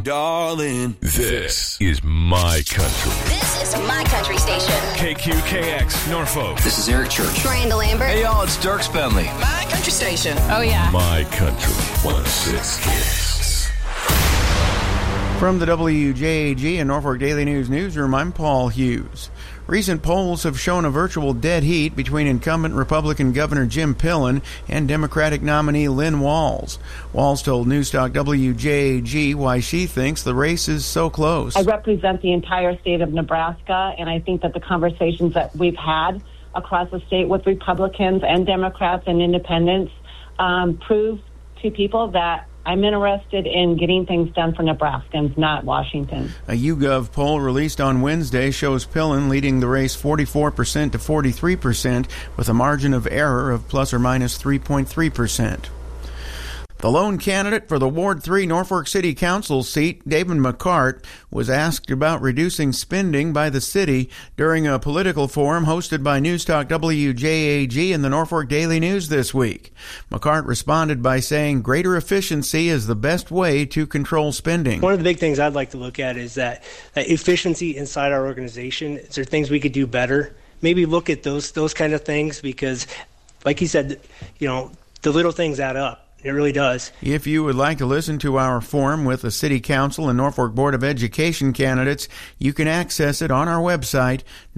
darling. This is my country. This is my country station. KQKX, Norfolk. This is Eric Church. Miranda Lambert. Hey, y'all, it's Dirk Spenley. My country station. Oh, yeah. My country, 106 Kicks. From the WJAG and Norfolk Daily News newsroom, I'm Paul Hughes. Recent polls have shown a virtual dead heat between incumbent Republican Governor Jim Pillen and Democratic nominee Lynn Walz. Walz told Newstalk WJAG why she thinks the race is so close. I represent the entire state of Nebraska, and I think that the conversations that we've had across the state with Republicans and Democrats and independents prove to people that I'm interested in getting things done for Nebraskans, not Washington. A YouGov poll released on Wednesday shows Pillen leading the race 44% to 43%, with a margin of error of plus or minus 3.3%. The lone candidate for the Ward 3 Norfolk City Council seat, David McCart, was asked about reducing spending by the city during a political forum hosted by Newstalk WJAG and the Norfolk Daily News this week. McCart responded by saying greater efficiency is the best way to control spending. One of the big things I'd like to look at is that efficiency inside our organization. Is there things we could do better? Maybe look at those kind of things because, like he said, the little things add up. It really does. If you would like to listen to our forum with the City Council and Norfolk Board of Education candidates, you can access it on our website,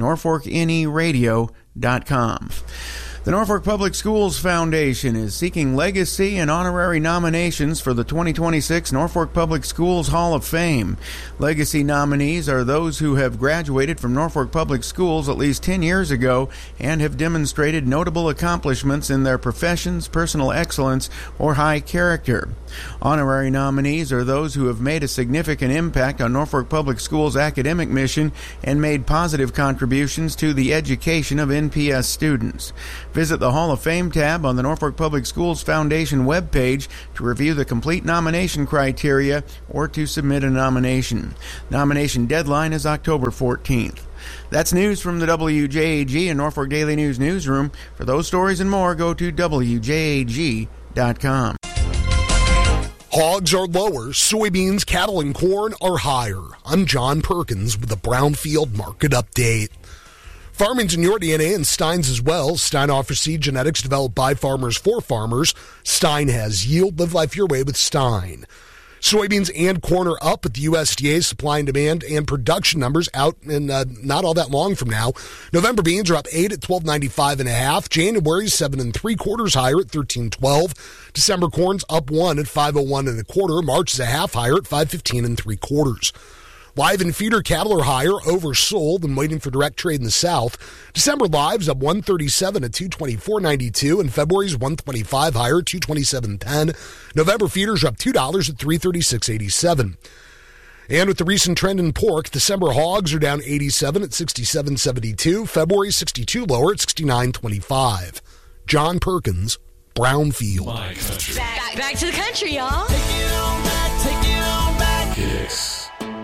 norfolkneradio.com. The Norfolk Public Schools Foundation is seeking legacy and honorary nominations for the 2026 Norfolk Public Schools Hall of Fame. Legacy nominees are those who have graduated from Norfolk Public Schools at least 10 years ago and have demonstrated notable accomplishments in their professions, personal excellence, or high character. Honorary nominees are those who have made a significant impact on Norfolk Public Schools' academic mission and made positive contributions to the education of NPS students. Visit the Hall of Fame tab on the Norfolk Public Schools Foundation webpage to review the complete nomination criteria or to submit a nomination. Nomination deadline is October 14th. That's news from the WJAG and Norfolk Daily News newsroom. For those stories and more, go to WJAG.com. Hogs are lower, soybeans, cattle, and corn are higher. I'm John Perkins with the Brownfield Market Update. Farming's in your DNA and Stein's as well. Stein offers seed genetics developed by farmers for farmers. Stein has yield. Live life your way with Stein. Soybeans and corn are up with the USDA supply and demand and production numbers out in not all that long from now. November beans are up 8 at $12.95.5. January's 7 3/4 higher at $13.12. December corn's up 1 at $5.01 1/4. March is a half higher at $5.15 3/4. Live and feeder cattle are higher, oversold, and waiting for direct trade in the South. December lives up 137 at $224.92, and February's 125 higher at $227.10. November feeders are up $2 at $336.87. And with the recent trend in pork, December hogs are down 87 at $67.72. February 62 lower at $69.25. John Perkins, Brownfield. My country. Back to the country, y'all. Take it on back, take it on back. Kicks.